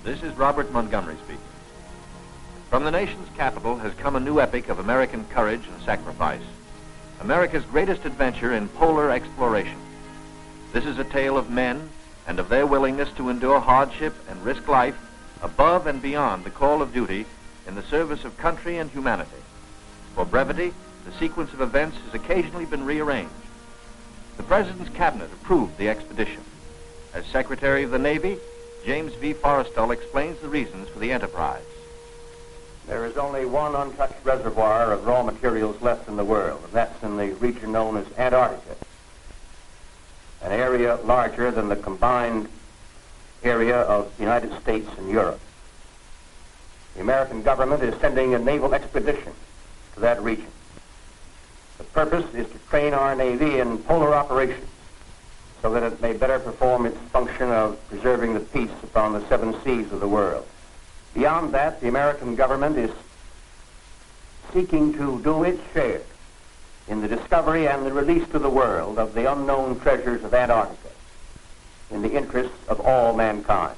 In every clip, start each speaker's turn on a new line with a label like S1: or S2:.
S1: This is Robert Montgomery speaking. From the nation's capital has come a new epic of American courage and sacrifice, America's greatest adventure in polar exploration. This is a tale of men and of their willingness to endure hardship and risk life above and beyond the call of duty in the service of country and humanity. For brevity, the sequence of events has occasionally been rearranged. The President's Cabinet approved the expedition. As Secretary of the Navy, James V. Forrestal explains the reasons for the enterprise.
S2: There is only one untouched reservoir of raw materials left in the world, and that's in the region known as Antarctica, an area larger than the combined area of the United States and Europe. The American government is sending a naval expedition to that region. The purpose is to train our Navy in polar operations so that it may better perform its function of preserving the peace upon the seven seas of the world. Beyond that, the American government is seeking to do its share in the discovery and the release to the world of the unknown treasures of Antarctica in the interests of all mankind.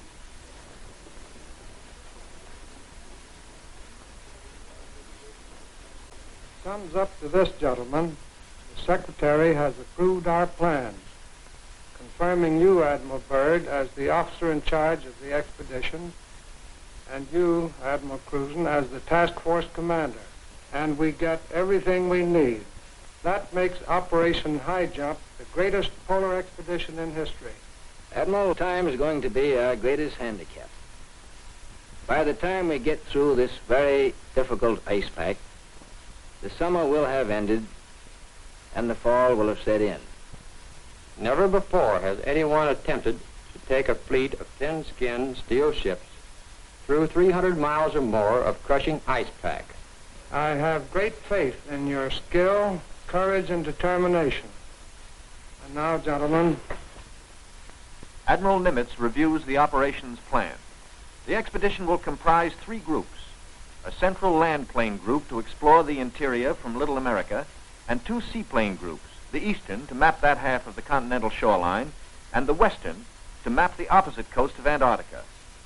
S3: Sums up to this, gentlemen. The Secretary has approved our plans, confirming you, Admiral Byrd, as the officer in charge of the expedition, and you, Admiral Cruzen, as the task force commander. And we get everything we need. That makes Operation High Jump the greatest polar expedition in history.
S4: Admiral, time is going to be our greatest handicap. By the time we get through this very difficult ice pack, the summer will have ended and the fall will have set in.
S5: Never before has anyone attempted to take a fleet of thin-skinned steel ships through 300 miles or more of crushing ice pack.
S3: I have great faith in your skill, courage, and determination. And now, gentlemen.
S1: Admiral Nimitz reviews the operations plan. The expedition will comprise 3 groups: a central land plane group to explore the interior from Little America, and 2 seaplane groups, the eastern to map that half of the continental shoreline, and the western to map the opposite coast of Antarctica.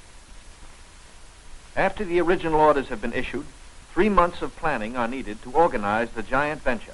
S1: After the original orders have been issued, 3 months of planning are needed to organize the giant venture.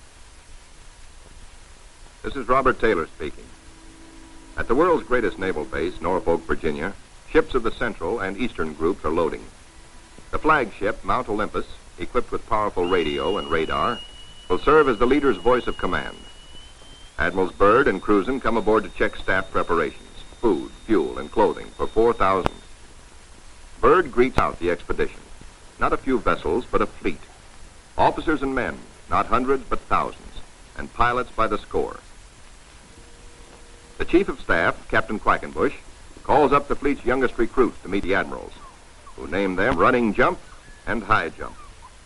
S6: This is Robert Taylor speaking. At the world's greatest naval base, Norfolk, Virginia, ships of the Central and Eastern groups are loading. The flagship, Mount Olympus, equipped with powerful radio and radar, will serve as the leader's voice of command. Admirals Byrd and Cruzen come aboard to check staff preparations, food, fuel, and clothing for 4,000. Byrd greets out the expedition. Not a few vessels, but a fleet. Officers and men, not hundreds, but thousands, and pilots by the score. The Chief of Staff, Captain Quackenbush, calls up the fleet's youngest recruits to meet the admirals, who name them Running Jump and High Jump.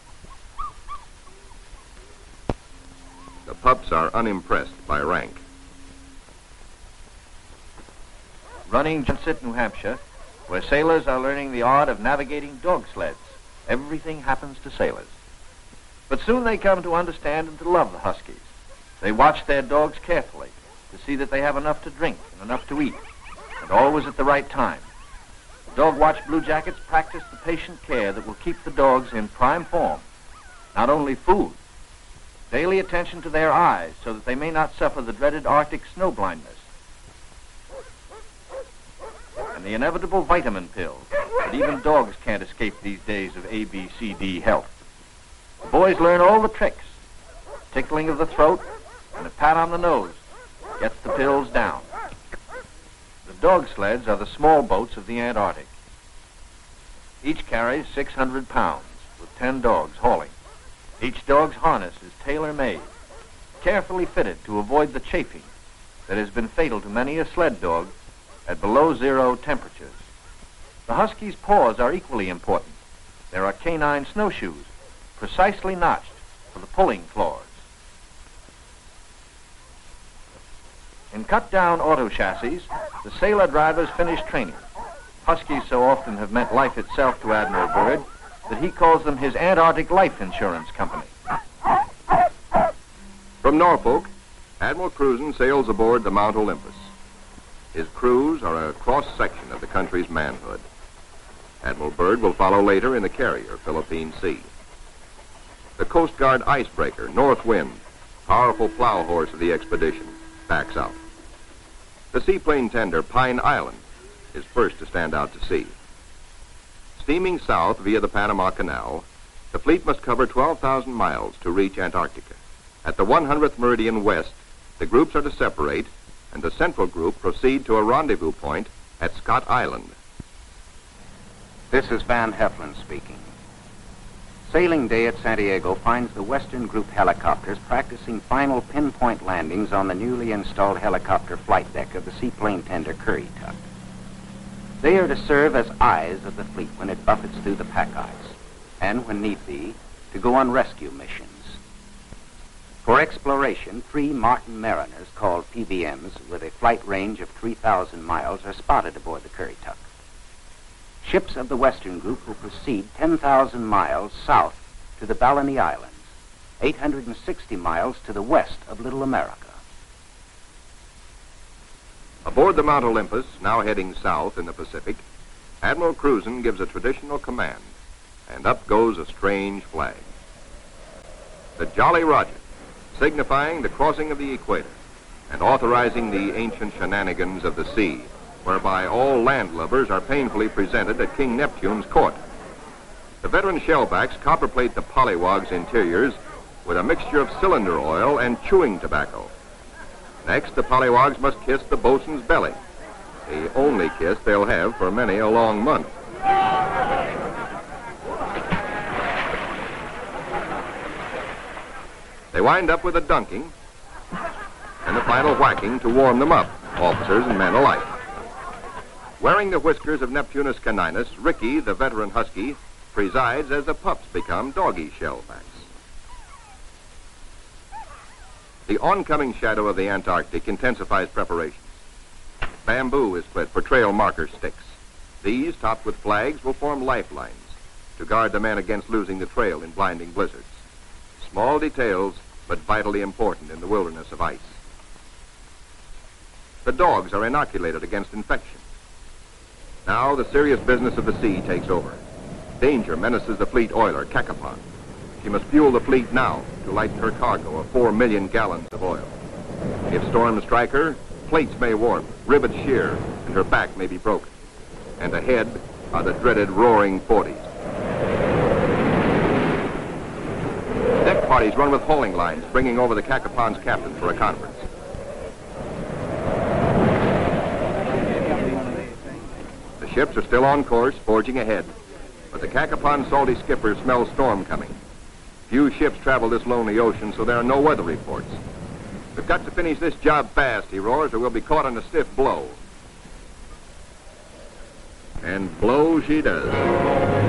S6: The pups are unimpressed by rank.
S1: Running Jump at New Hampshire, where sailors are learning the art of navigating dog sleds. Everything happens to sailors. But soon they come to understand and to love the Huskies. They watch their dogs carefully to see that they have enough to drink and enough to eat, and always at the right time. The Dog Watch Bluejackets practice the patient care that will keep the dogs in prime form. Not only food, daily attention to their eyes so that they may not suffer the dreaded Arctic snow blindness, and the inevitable vitamin pills that even dogs can't escape these days of ABCD health. The boys learn all the tricks. Tickling of the throat and a pat on the nose gets the pills down. The dog sleds are the small boats of the Antarctic. Each carries 600 pounds, with 10 dogs hauling. Each dog's harness is tailor-made, carefully fitted to avoid the chafing that has been fatal to many a sled dog at below 0 temperatures. The Husky's paws are equally important. There are canine snowshoes, precisely notched for the pulling claws. In cut-down auto chassis, the sailor drivers finish training. Huskies so often have meant life itself to Admiral Byrd that he calls them his Antarctic Life Insurance Company.
S6: From Norfolk, Admiral Cruzen sails aboard the Mount Olympus. His crews are a cross-section of the country's manhood. Admiral Byrd will follow later in the carrier, Philippine Sea. The Coast Guard icebreaker, North Wind, powerful plow horse of the expedition, backs out. The seaplane tender, Pine Island, is first to stand out to sea. Steaming south via the Panama Canal, the fleet must cover 12,000 miles to reach Antarctica. At the 100th meridian west, the groups are to separate, and the central group proceed to a rendezvous point at Scott Island.
S2: This is Van Heflin speaking. Sailing day at Santiago finds the Western Group helicopters practicing final pinpoint landings on the newly installed helicopter flight deck of the seaplane tender Currituck. They are to serve as eyes of the fleet when it buffets through the pack ice, and when need be, to go on rescue missions. For exploration, 3 Martin Mariners, called PBMs, with a flight range of 3,000 miles, are spotted aboard the Currituck. Ships of the Western Group will proceed 10,000 miles south to the Balleny Islands, 860 miles to the west of Little America.
S6: Aboard the Mount Olympus, now heading south in the Pacific, Admiral Cruzen gives a traditional command, and up goes a strange flag. The Jolly Roger, signifying the crossing of the equator and authorizing the ancient shenanigans of the sea, whereby all landlubbers are painfully presented at King Neptune's court. The veteran shellbacks copperplate the Pollywog's interiors with a mixture of cylinder oil and chewing tobacco. Next, the Pollywog's must kiss the bosun's belly, the only kiss they'll have for many a long month. They wind up with a dunking and the final whacking to warm them up, officers and men alike. Wearing the whiskers of Neptunus caninus, Ricky, the veteran husky, presides as the pups become doggy shellbacks. The oncoming shadow of the Antarctic intensifies preparations. Bamboo is split for trail marker sticks. These, topped with flags, will form lifelines to guard the men against losing the trail in blinding blizzards. Small details, but vitally important in the wilderness of ice. The dogs are inoculated against infection. Now the serious business of the sea takes over. Danger menaces the fleet oiler, Cacapon. She must fuel the fleet now to lighten her cargo of 4 million gallons of oil. If storms strike her, plates may warp, rivets shear, and her back may be broken. And ahead are the dreaded roaring 40s. Deck parties run with hauling lines, bringing over the Cacapon's captain for a conference. The ships are still on course, forging ahead, but the Cacapon's salty skipper smells storm coming. Few ships travel this lonely ocean, so there are no weather reports. We've got to finish this job fast, he roars, or we'll be caught in a stiff blow. And blow she does.